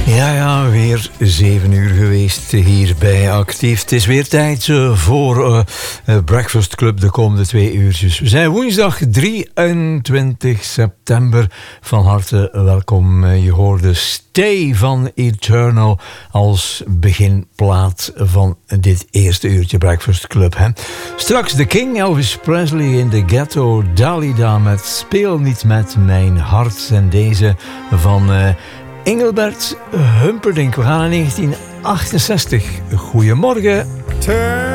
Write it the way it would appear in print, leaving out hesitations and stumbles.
Ja, weer 7 uur geweest hier bij Actief. Het is weer tijd voor Breakfast Club de komende 2 uurtjes. We zijn woensdag 23 september. Van harte welkom. Je hoorde Stay van Eternal als beginplaat van dit eerste uurtje Breakfast Club. Hè. Straks The King, Elvis Presley in the Ghetto, Dalida met Speel niet met mijn hart. En deze van Engelbert Humperdinck. We gaan naar 1968. Goedemorgen.